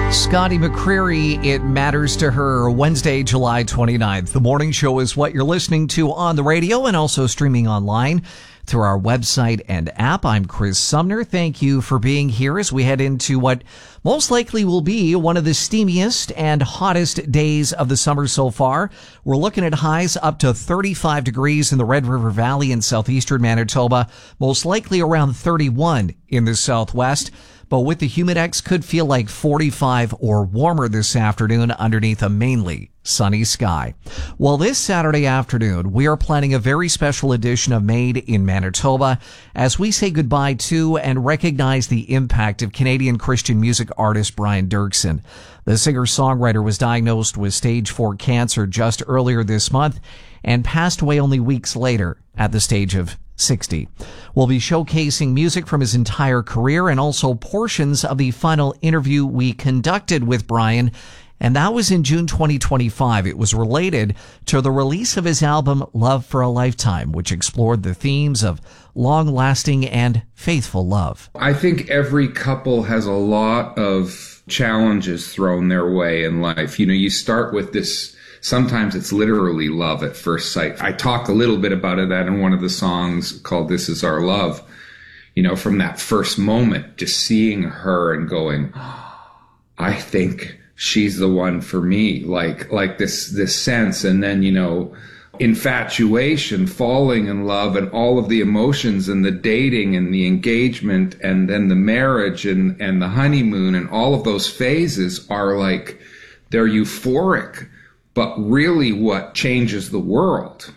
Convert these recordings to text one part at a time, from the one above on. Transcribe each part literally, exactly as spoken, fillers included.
Scotty McCreery, It Matters to Her, Wednesday, July twenty-ninth. The morning show is what you're listening to on the radio and also streaming online through our website and app. I'm Chris Sumner. Thank you for being here as we head into what most likely will be one of the steamiest and hottest days of the summer so far. We're looking at highs up to thirty-five degrees in the Red River Valley in southeastern Manitoba, most likely around thirty-one in the southwest. But with the humidex, could feel like forty-five or warmer this afternoon underneath a mainly sunny sky. Well, this Saturday afternoon, we are planning a very special edition of Made in Manitoba as we say goodbye to and recognize the impact of Canadian Christian music artist Brian Doerksen. The singer-songwriter was diagnosed with stage four cancer just earlier this month and passed away only weeks later at the stage of sixty. We'll be showcasing music from his entire career and also portions of the final interview we conducted with Brian, and that was in June twenty twenty-five. It was related to the release of his album Love for a Lifetime, which explored the themes of long-lasting and faithful love. I think every couple has a lot of challenges thrown their way in life. You know, you start with this. Sometimes it's literally love at first sight. I talk a little bit about it that in one of the songs called This Is Our Love. You know, from that first moment, just seeing her and going, oh, I think she's the one for me. Like, like this, this sense. And then, you know, infatuation, falling in love, and all of the emotions and the dating and the engagement and then the marriage and, and the honeymoon and all of those phases are like, they're euphoric. But really what changes the world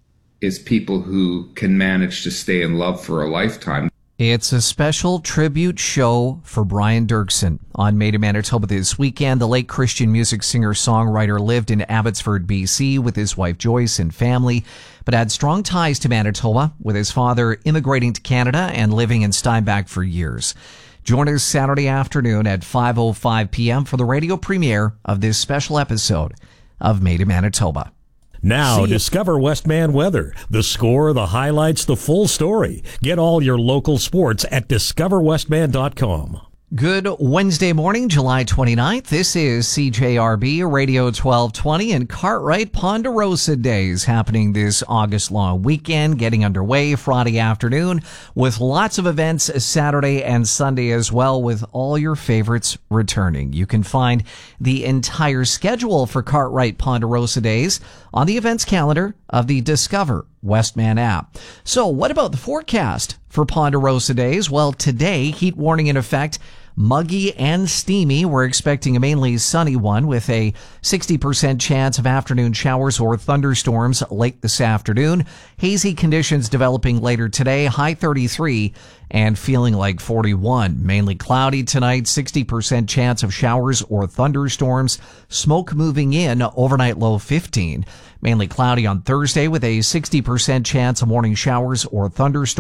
is people who can manage to stay in love for a lifetime. It's a special tribute show for Brian Doerksen on Made in Manitoba this weekend. The late Christian music singer-songwriter lived in Abbotsford, B C with his wife Joyce and family, but had strong ties to Manitoba, with his father immigrating to Canada and living in Steinbach for years. Join us Saturday afternoon at five oh five p.m. for the radio premiere of this special episode of Made in Manitoba. Now, discover Westman weather. The score, the highlights, the full story. Get all your local sports at discover westman dot com. Good Wednesday morning, July twenty-ninth. This is C J R B Radio twelve twenty and Cartwright Ponderosa Days happening this August long weekend, getting underway Friday afternoon with lots of events Saturday and Sunday as well, with all your favorites returning. You can find the entire schedule for Cartwright Ponderosa Days on the events calendar of the Discover Westman app. So what about the forecast for Ponderosa Days? Well, today, heat warning in effect, muggy and steamy. We're expecting a mainly sunny one with a sixty percent chance of afternoon showers or thunderstorms late this afternoon. Hazy conditions developing later today, high thirty-three and feeling like forty-one. Mainly cloudy tonight, sixty percent chance of showers or thunderstorms. Smoke moving in, overnight low fifteen. Mainly cloudy on Thursday with a sixty percent chance of morning showers or thunderstorms.